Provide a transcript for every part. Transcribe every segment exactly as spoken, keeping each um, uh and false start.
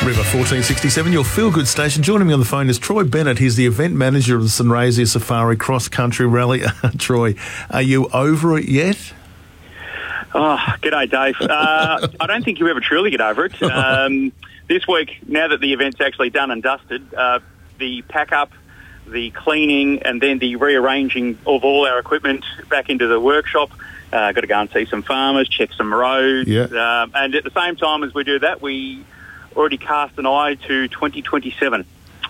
River fourteen sixty-seven, your feel-good station. Joining me on the phone is Troy Bennett. He's the event manager of the Sunraysia Safari Cross Country Rally. Troy, are you over it yet? Oh, g'day, Dave. Uh, I don't think you ever truly get over it. Um, this week, now that the event's actually done and dusted, uh, the pack-up, the cleaning, and then the rearranging of all our equipment back into the workshop. Uh, got to go and see some farmers, check some roads. Yeah. Um, and at the same time as we do that, we already cast an eye to twenty twenty-seven.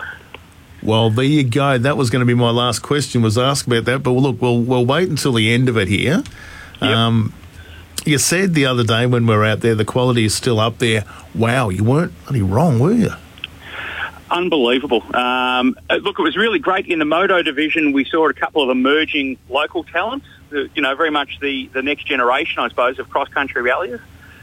Well, there you go. That was going to be my last question, was ask about that. But look, we'll, we'll wait until the end of it here. Yep. Um, you said the other day when we were out there, the quality is still up there. Wow, you weren't really wrong, were you? Unbelievable. Um, look, it was really great. In the moto division, we saw a couple of emerging local talents, you know, very much the, the next generation, I suppose, of cross-country ralliers.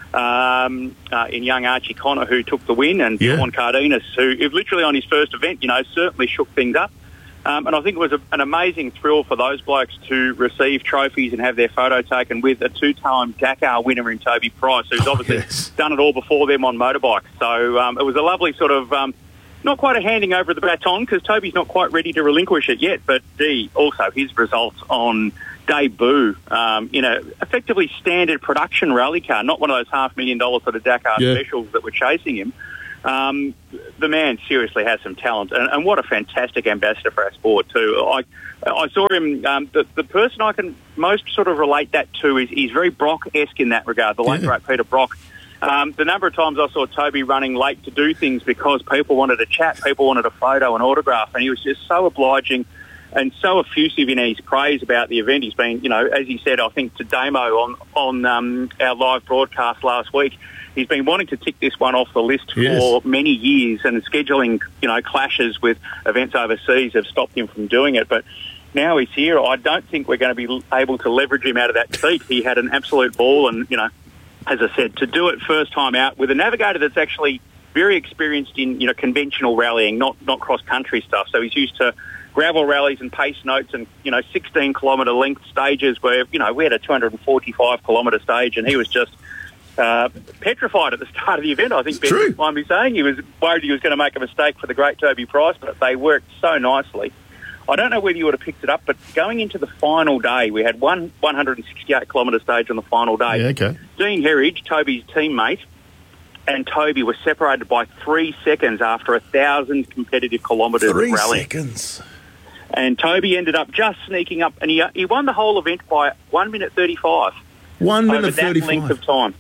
Um, uh, in young Archie Connor, who took the win, and Yeah. Sean Cardenas, who if literally on his first event, you know, certainly shook things up. Um, and I think it was a, an amazing thrill for those blokes to receive trophies and have their photo taken with a two-time Dakar winner in Toby Price, who's obviously yes. done it all before them on motorbikes. So um, it was a lovely sort of, um, not quite a handing over of the baton, because Toby's not quite ready to relinquish it yet, but D, also his results on debut um, in a effectively standard production rally car, not one of those half million dollar sort of Dakar Yeah. specials that were chasing him. Um, the man seriously has some talent, and, and what a fantastic ambassador for our sport too. I, I saw him. Um, the, the person I can most sort of relate that to is he's very Brock-esque in that regard. The late Yeah. great Peter Brock. Um, the number of times I saw Toby running late to do things because people wanted a chat, people wanted a photo, an autograph, and he was just so obliging and so effusive in his praise about the event. He's been, you know, as he said, I think to Damo on on um, our live broadcast last week, he's been wanting to tick this one off the list Yes. for many years, and scheduling, you know, clashes with events overseas have stopped him from doing it. But now he's here. I don't think we're going to be able to leverage him out of that seat. He had an absolute ball, and, you know, as I said, to do it first time out with a navigator that's actually very experienced in, you know, conventional rallying, not not cross-country stuff. So he's used to gravel rallies and pace notes and, you know, sixteen kilometre length stages where, you know, we had a two hundred forty-five kilometre stage, and he was just uh, petrified at the start of the event. I think Ben True. might be saying he was worried he was going to make a mistake for the great Toby Price, but they worked so nicely. I don't know whether you would have picked it up, but going into the final day, we had one one hundred sixty-eight kilometre stage on the final day. Yeah, okay. Dean Herridge, Toby's teammate, and Toby were separated by three seconds after a thousand competitive kilometres of Three rallying. seconds. And Toby ended up just sneaking up, and he he won the whole event by one minute thirty-five. One over minute that length thirty-five. of time.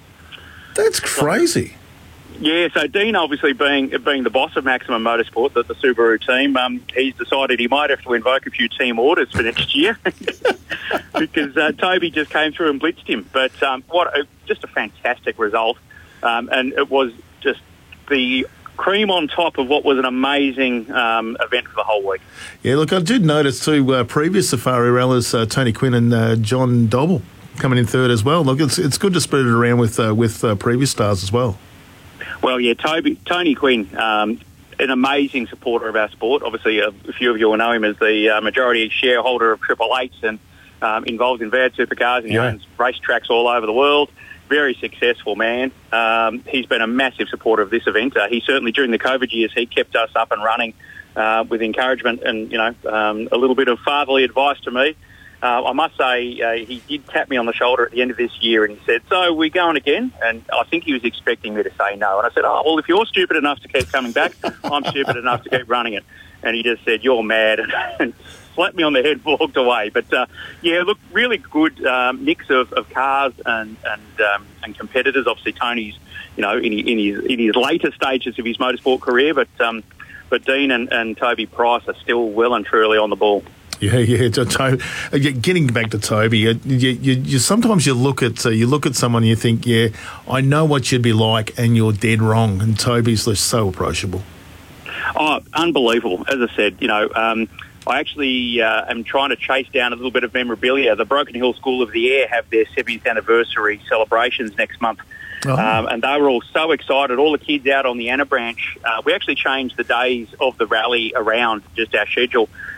That's crazy. Yeah, so Dean, obviously being being the boss of Maximum Motorsport, the, the Subaru team, um, he's decided he might have to invoke a few team orders for next year because uh, Toby just came through and blitzed him. But um, what a, just a fantastic result, um, and it was just the cream on top of what was an amazing um, event for the whole week. Yeah, look, I did notice too, uh, previous Safari rallies, uh, Tony Quinn and uh, John Dobble coming in third as well. Look, it's it's good to spread it around with uh, with uh, previous stars as well. Well, yeah, Toby, Tony Quinn, um, an amazing supporter of our sport. Obviously, a, a few of you will know him as the uh, majority shareholder of Triple Eights and um, involved in V A D supercars, and he Yeah. owns racetracks all over the world. Very successful man. Um, he's been a massive supporter of this event. Uh, he certainly, during the COVID years, he kept us up and running uh, with encouragement and, you know, um, a little bit of fatherly advice to me. Uh, I must say, uh, he did tap me on the shoulder at the end of this year and he said, "So we're going again?" And I think he was expecting me to say no. And I said, "Oh, well, if you're stupid enough to keep coming back, I'm stupid enough to keep running it." And he just said, "You're mad," and slapped me on the head, walked away. But, uh, yeah, look, really good um, mix of, of cars and and, um, and competitors. Obviously, Tony's, you know, in, in, his, in his later stages of his motorsport career, but um, but Dean and, and Toby Price are still well and truly on the ball. Yeah, yeah. To, to, uh, getting back to Toby, uh, you, you, you sometimes you look at uh, you look at someone and you think, yeah, I know what you'd be like, and you're dead wrong. And Toby's just so approachable. Oh, unbelievable! As I said, you know, um, I actually uh, am trying to chase down a little bit of memorabilia. The Broken Hill School of the Air have their seventieth anniversary celebrations next month. Oh. Um, and they were all so excited, all the kids out on the Anna Branch. Uh, we actually changed the days of the rally around just our schedule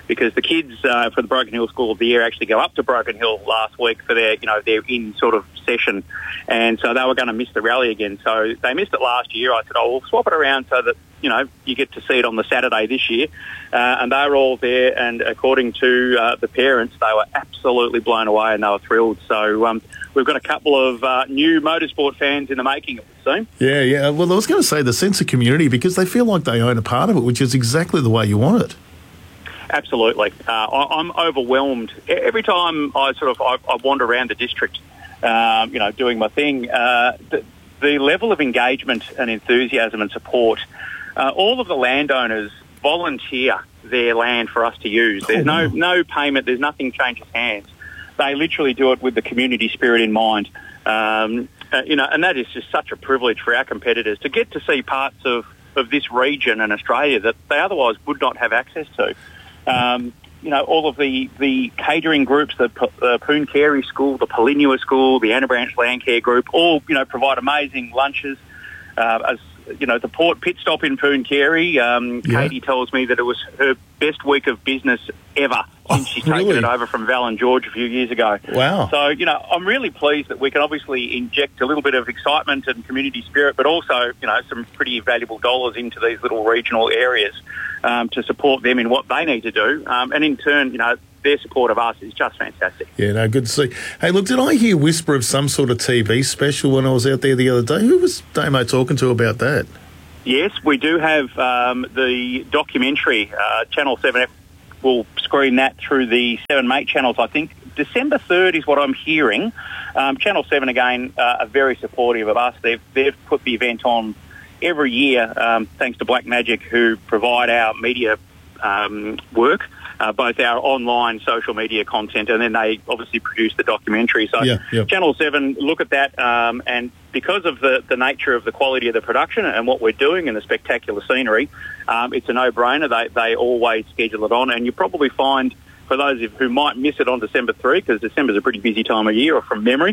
because the kids uh, for the Broken Hill School of the Year actually go up to Broken Hill last week for their, you know, their in sort of session, and so they were going to miss the rally again. So they missed it last year. I said, oh, we'll swap it around so that, you know, you get to see it on the Saturday this year. Uh, and they were all there, and according to uh, the parents, they were absolutely blown away and they were thrilled. So um, we've got a couple of uh, new motorsport fans in the making, it would seem. Yeah, yeah. Well, I was going to say the sense of community, because they feel like they own a part of it, which is exactly the way you want it. Absolutely. Uh, I, I'm overwhelmed. Every time I sort of I, I wander around the district, um, you know, doing my thing, uh, the, the level of engagement and enthusiasm and support, uh, all of the landowners volunteer their land for us to use. There's no no payment. There's nothing changes hands. They literally do it with the community spirit in mind. Um, uh, you know, and that is just such a privilege for our competitors to get to see parts of, of this region in Australia that they otherwise would not have access to. Um, you know, all of the, the catering groups, the uh, Poon Carey School, the Polinua School, the Anna Branch Land Care Group, all, you know, provide amazing lunches. Uh, as you know, the port pit stop in Poon Carey, um, yeah. Katie tells me that it was her best week of business ever since she's taken really? it over from Val and George a few years ago. Wow. So, you know, I'm really pleased that we can obviously inject a little bit of excitement and community spirit, but also, you know, some pretty valuable dollars into these little regional areas um, to support them in what they need to do. Um, and in turn, you know, their support of us is just fantastic. Yeah, no, good to see. Hey, look, did I hear whisper of some sort of T V special when I was out there the other day? Who was Damo talking to about that? Yes, we do have um, the documentary. Uh, Channel seven will screen that through the Seven Mate channels, I think. December third is what I'm hearing. Um, Channel seven, again, uh, are very supportive of us. They've, they've put the event on every year, um, thanks to Black Magic, who provide our media um, work. Uh, both our online social media content, and then they obviously produce the documentary. So yeah, yeah. Channel seven look at that, um, and because of the, the nature of the quality of the production and what we're doing and the spectacular scenery, um, it's a no-brainer. They, they always schedule it on, and you probably find, for those who might miss it on December third, because December's a pretty busy time of year, or from memory,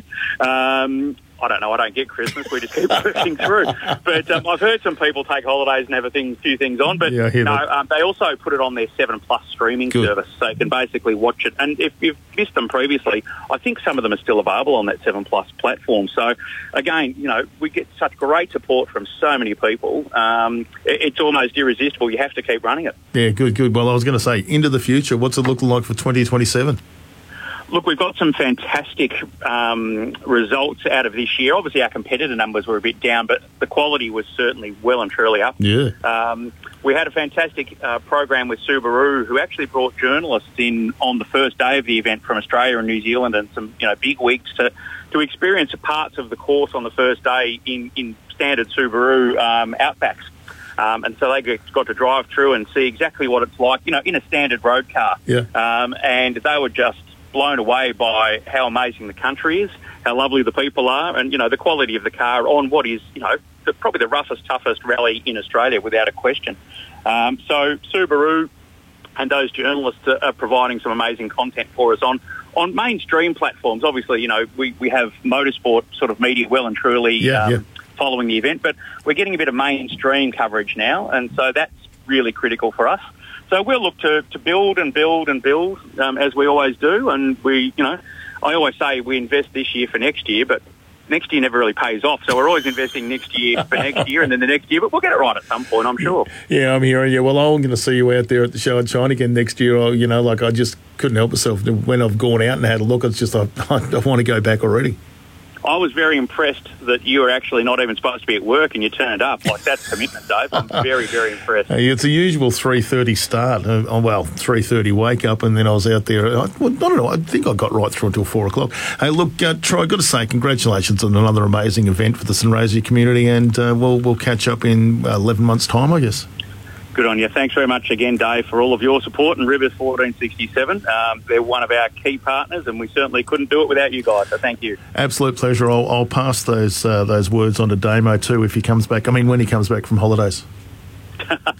um, I don't know, I don't get Christmas, we just keep pushing through. But um, I've heard some people take holidays and have a thing, few things on, but yeah, no, um, they also put it on their seven Plus streaming Good. service, so you can basically watch it. And if you've missed them previously, I think some of them are still available on that seven Plus platform. So, again, you know, we get such great support from so many people. Um, it, it's almost irresistible. You have to keep running it. Yeah, good, good. Well, I was going to say, into the future, what's it looking like for twenty twenty-seven? Look, we've got some fantastic um, results out of this year. Obviously, our competitor numbers were a bit down, but the quality was certainly well and truly up. Yeah. Um, we had a fantastic uh, program with Subaru, who actually brought journalists in on the first day of the event from Australia and New Zealand, and some, you know, big weeks to to experience parts of the course on the first day in, in standard Subaru um, Outbacks. Um, and so they got to drive through and see exactly what it's like, you know, in a standard road car. Yeah. Um, and they were just blown away by how amazing the country is, how lovely the people are, and, you know, the quality of the car on what is, you know, the, probably the roughest, toughest rally in Australia, without a question. Um, so Subaru and those journalists are, are providing some amazing content for us on, on mainstream platforms. Obviously, you know, we, we have motorsport sort of media well and truly yeah, um, yeah. following the event, but we're getting a bit of mainstream coverage now, and so that's really critical for us. So we'll look to, to build and build and build, um, as we always do. And we, you know, I always say we invest this year for next year, but next year never really pays off. So we're always investing next year for next year and then the next year, but we'll get it right at some point, I'm sure. Yeah, I'm hearing you. Well, I'm going to see you out there at the show and shine again next year. I, you know, like I just couldn't help myself. When I've gone out and had a look, it's just, I, I want to go back already. I was very impressed that you were actually not even supposed to be at work and you turned up. Like, that's commitment, Dave. I'm very, very impressed. Hey, it's a usual three thirty start. Uh, oh, well, three thirty wake up, and then I was out there. I, well, I don't know. I think I got right through until four o'clock. Hey, look, uh, Troy, I've got to say congratulations on another amazing event for the Sunraysia community, and uh, we'll, we'll catch up in uh, eleven months' time, I guess. Good on you. Thanks very much again, Dave, for all of your support. And Rivers fourteen sixty-seven, um, they're one of our key partners, and we certainly couldn't do it without you guys, so thank you. Absolute pleasure. I'll, I'll pass those uh, those words on to Damo too if he comes back. I mean, when he comes back from holidays.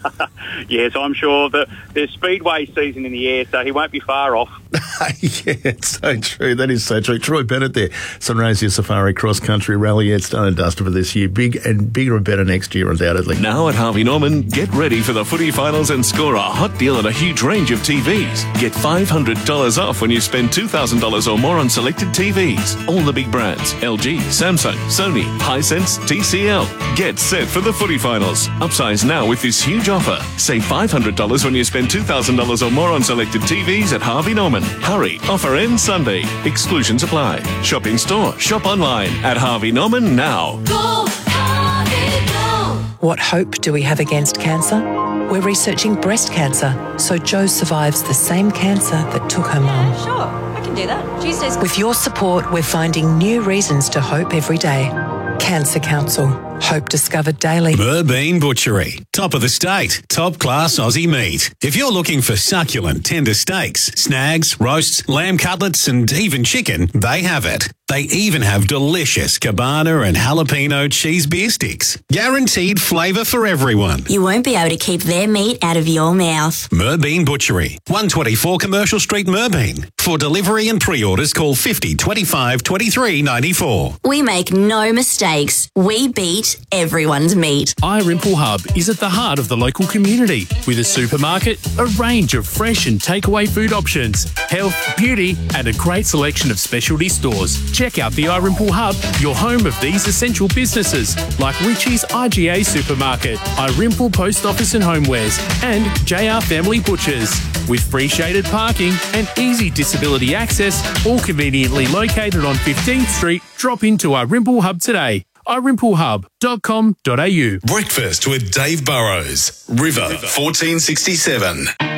Yes, I'm sure that there's Speedway season in the air, so he won't be far off. Yeah, it's so true. That is so true. Troy Bennett there, Sunraysia Safari Cross Country Rally. Yeah, it's done and dusted for this year. Big and bigger and better next year, undoubtedly. Now at Harvey Norman, get ready for the footy finals and score a hot deal on a huge range of T Vs. Get five hundred dollars off when you spend two thousand dollars or more on selected T Vs. All the big brands, L G, Samsung, Sony, Hisense, T C L. Get set for the footy finals. Upsize now with this huge offer. Save five hundred dollars when you spend two thousand dollars or more on selected T Vs at Harvey Norman. Hurry, offer ends Sunday. Exclusions apply. Shop in store, shop online at Harvey Norman now. Go, Harvey, go. What hope do we have against cancer? We're researching breast cancer, so Jo survives the same cancer that took her mum. Sure, I can do that. Tuesdays. With your support, we're finding new reasons to hope every day. Cancer Council. Hope discovered daily. Merbean Butchery. Top of the state. Top class Aussie meat. If you're looking for succulent, tender steaks, snags, roasts, lamb cutlets and even chicken, they have it. They even have delicious cabana and jalapeno cheese beer sticks. Guaranteed flavour for everyone. You won't be able to keep their meat out of your mouth. Merbean Butchery. one twenty-four Commercial Street, Merbean. For delivery and pre-orders, call fifty twenty-five twenty-three ninety-four. We make no mistakes. We beat everyone's meat. iRimple Hub is at the heart of the local community with a supermarket, a range of fresh and takeaway food options, health, beauty and a great selection of specialty stores. Check out the iRimple Hub, your home of these essential businesses like Richie's I G A Supermarket, iRimple Post Office and Homewares and J R Family Butchers. With free shaded parking and easy disability access, all conveniently located on fifteenth Street, drop into iRimple Hub today. i rimple hub dot com dot a u. Breakfast with Dave Burrows. River fourteen sixty-seven.